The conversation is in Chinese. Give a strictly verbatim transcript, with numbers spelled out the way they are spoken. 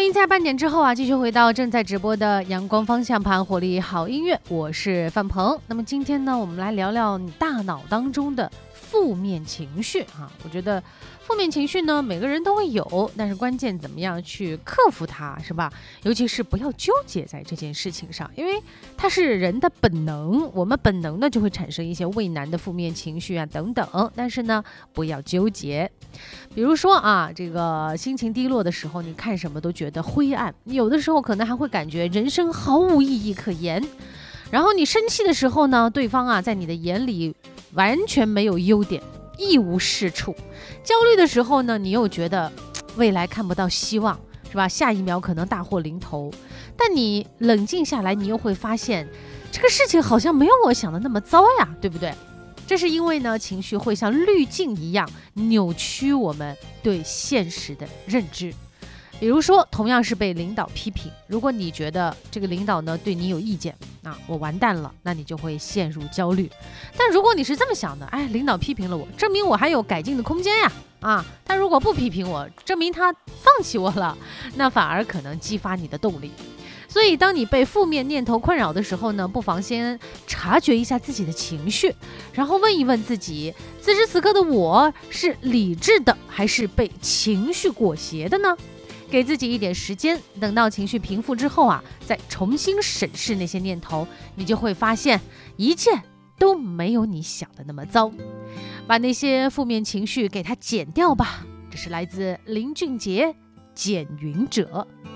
欢迎在半点之后啊，继续回到正在直播的阳光方向盘活力好音乐，我是范鹏。那么今天呢，我们来聊聊你大脑当中的负面情绪啊。我觉得负面情绪呢，每个人都会有，但是关键怎么样去克服它，是吧？尤其是不要纠结在这件事情上，因为它是人的本能，我们本能的就会产生一些畏难的负面情绪啊等等。但是呢，不要纠结。比如说啊，这个心情低落的时候，你看什么都觉得灰暗，有的时候可能还会感觉人生毫无意义可言。然后你生气的时候呢，对方啊在你的眼里完全没有优点，一无是处。焦虑的时候呢，你又觉得未来看不到希望，是吧？下一秒可能大祸临头。但你冷静下来，你又会发现这个事情好像没有我想的那么糟呀，对不对？这是因为呢，情绪会像滤镜一样扭曲我们对现实的认知。比如说，同样是被领导批评，如果你觉得这个领导呢对你有意见，那我完蛋了，那你就会陷入焦虑。但如果你是这么想的，哎，领导批评了我，证明我还有改进的空间呀，啊，他如果不批评我，证明他放弃我了，那反而可能激发你的动力。所以当你被负面念头困扰的时候呢，不妨先察觉一下自己的情绪，然后问一问自己，此时此刻的我是理智的还是被情绪裹挟的呢？给自己一点时间，等到情绪平复之后啊，再重新审视那些念头，你就会发现一切都没有你想的那么糟。把那些负面情绪给它减掉吧。这是来自林俊杰《减云者》。